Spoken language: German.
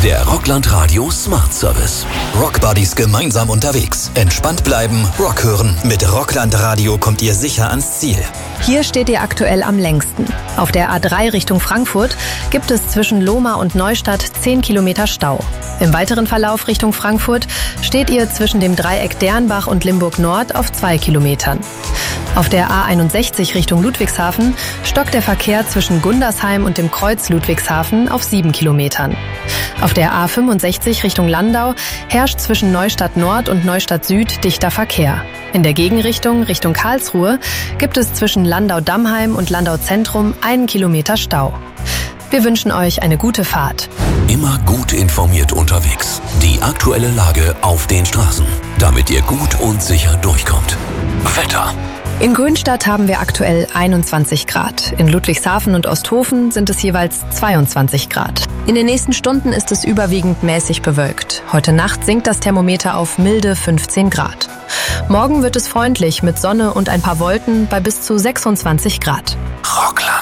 Der Rockland Radio Smart Service. Rockbuddies gemeinsam unterwegs. Entspannt bleiben, Rock hören. Mit Rockland Radio kommt ihr sicher ans Ziel. Hier steht ihr aktuell am längsten. Auf der A3 Richtung Frankfurt gibt es zwischen Lohmar und Neustadt 10 Kilometer Stau. Im weiteren Verlauf Richtung Frankfurt steht ihr zwischen dem Dreieck Dernbach und Limburg Nord auf 2 Kilometern. Auf der A61 Richtung Ludwigshafen stockt der Verkehr zwischen Gundersheim und dem Kreuz Ludwigshafen auf 7 Kilometern. Auf der A65 Richtung Landau herrscht zwischen Neustadt Nord und Neustadt Süd dichter Verkehr. In der Gegenrichtung Richtung Karlsruhe gibt es zwischen Landau-Dammheim und Landau-Zentrum 1 Kilometer Stau. Wir wünschen euch eine gute Fahrt. Immer gut informiert unterwegs. Die aktuelle Lage auf den Straßen, damit ihr gut und sicher durchkommt. Wetter. In Grünstadt haben wir aktuell 21 Grad. In Ludwigshafen und Osthofen sind es jeweils 22 Grad. In den nächsten Stunden ist es überwiegend mäßig bewölkt. Heute Nacht sinkt das Thermometer auf milde 15 Grad. Morgen wird es freundlich mit Sonne und ein paar Wolken bei bis zu 26 Grad. Rockland.